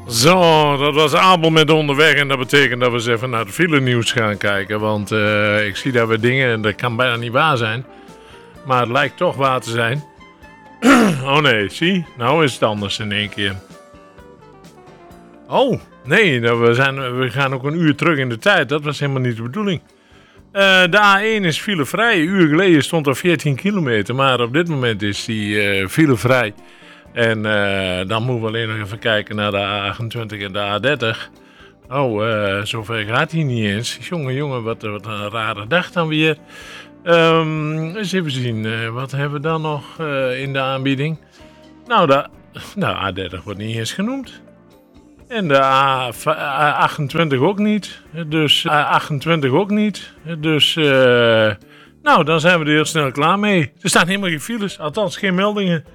Zo, dat was Abel met onderweg en dat betekent dat we eens even naar het file nieuws gaan kijken. Want ik zie daar weer dingen en dat kan bijna niet waar zijn. Maar het lijkt toch waar te zijn. Oh nee, zie, nou is het anders in één keer. Oh, nee, we gaan ook een uur terug in de tijd. Dat was helemaal niet de bedoeling. De A1 is filevrij. Een uur geleden stond er 14 kilometer. Maar op dit moment is die filevrij. En dan moeten we alleen nog even kijken naar de A28 en de A30. Oh, zover gaat hij niet eens. Jongen, wat een rare dag dan weer. Eens even zien. Wat hebben we dan nog in de aanbieding? Nou, de A30 wordt niet eens genoemd. En de A28 ook niet. Dus A28 ook niet. Dus, nou, dan zijn we er heel snel klaar mee. Er staan helemaal geen files, althans geen meldingen.